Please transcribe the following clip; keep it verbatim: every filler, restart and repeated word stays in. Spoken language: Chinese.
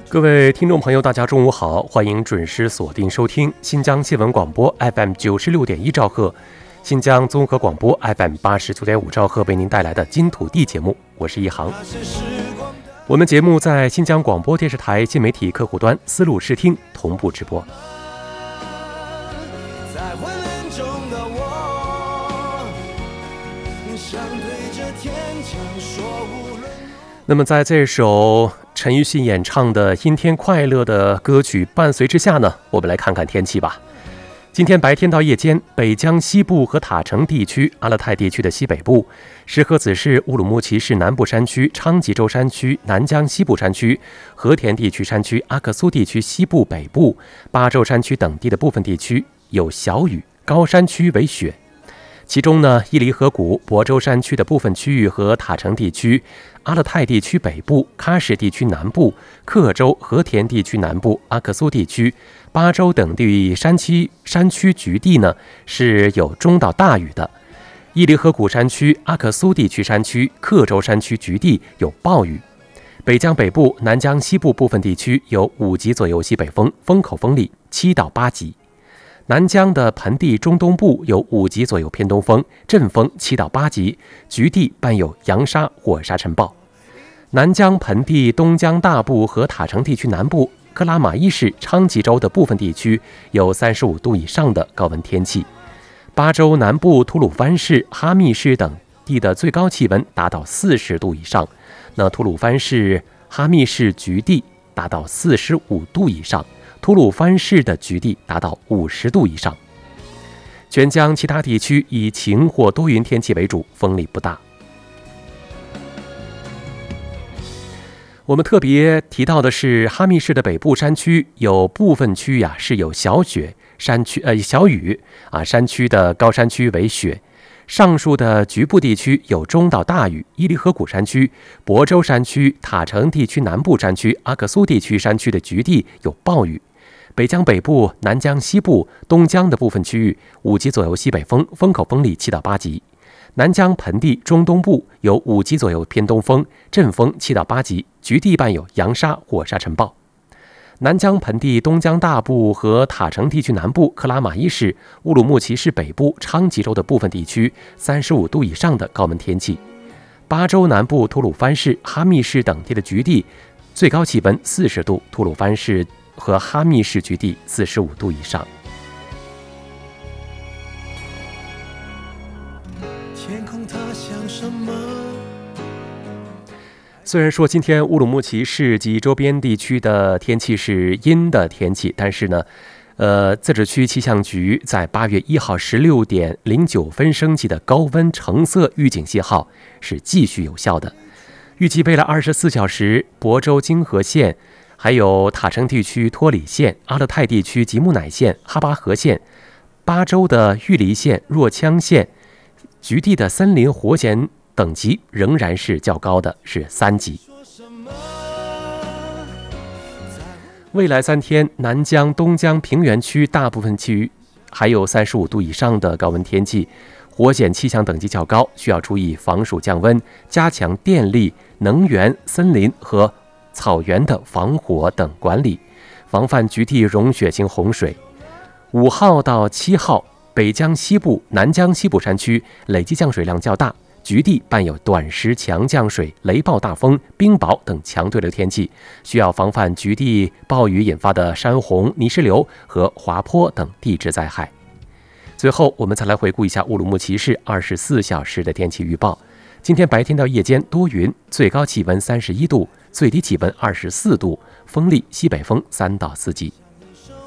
各位听众朋友，大家中午好，欢迎准时锁定收听新疆新闻广播 F M 九十六点一兆赫，新疆综合广播 F M 八十九点五兆赫为您带来的金土地节目，我是一航。我们节目在新疆广播电视台新媒体客户端丝路视听同步直播。那么在这首陈奕迅演唱的阴天快乐的歌曲伴随之下呢，我们来看看天气吧。今天白天到夜间，北疆西部和塔城地区、阿勒泰地区的西北部、石河子市、乌鲁木齐市南部山区、昌吉州山区、南疆西部山区、和田地区山区、阿克苏地区西部北部、巴州山区等地的部分地区有小雨，高山区为雪。其中呢，伊犁河谷、亳州山区的部分区域和塔城地区、阿勒泰地区北部、喀什地区南部、克州、和田地区南部、阿克苏地区、巴州等地山区山区局地呢是有中到大雨的。伊犁河谷山区、阿克苏地区山区、克州山区局地有暴雨。北疆北部、南疆西部部分地区有五级左右西北风，风口风力七到八级。南疆的盆地中东部有五级左右偏东风，阵风七到八级，局地伴有扬沙或沙尘暴。南疆盆地东疆大部和塔城地区南部、克拉玛依市、昌吉州的部分地区有三十五度以上的高温天气。巴州南部吐鲁番市、哈密市等地的最高气温达到四十度以上，那吐鲁番市、哈密市局地达到四十五度以上，吐鲁番市的局地达到五十度以上。全疆其他地区以晴或多云天气为主，风力不大。我们特别提到的是，哈密市的北部山区有部分区呀、啊、是有小雪，山区呃小雨啊，山区的高山区为雪。上述的局部地区有中到大雨，伊犁河谷山区、亳州山区、塔城地区南部山区、阿克苏地区山区的局地有暴雨。北疆北部、南疆西部、东疆的部分区域五级左右西北风，风口风力七到八级。南疆盆地中东部有五级左右偏东风，阵风七到八级，局地伴有扬沙或沙尘暴。南疆盆地东疆大部和塔城地区南部、克拉玛依市、乌鲁木齐市北部、昌吉州的部分地区三十五度以上的高温天气。巴州南部、吐鲁番市、哈密市等地的局地最高气温四十度，吐鲁番市和哈密市局地四十五度以上。天空它像什么？虽然说今天乌鲁木齐市及周边地区的天气是阴的天气，但是呢，呃，自治区气象局在八月一号十六点零九分升起的高温橙色预警信号是继续有效的。预计未来二十四小时，亳州金河县、还有塔城地区托里县、阿勒泰地区吉木乃县、哈巴河县、巴州的玉梨县、若羌县局地的森林火险等级仍然是较高的，是三级。未来三天，南疆、东疆平原区大部分区域还有三十五度以上的高温天气，火险气象等级较高，需要注意防暑降温，加强电力、能源、森林和草原的防火等管理，防范局地融雪型洪水。五号到七号，北疆西部、南疆西部山区累计降水量较大，局地伴有短时强降水、雷暴大风、冰雹等强对流天气，需要防范局地暴雨引发的山洪、泥石流和滑坡等地质灾害。最后，我们再来回顾一下乌鲁木齐市二十四小时的天气预报。今天白天到夜间多云，最高气温三十一度，最低气温二十四度，风力西北风三到四级。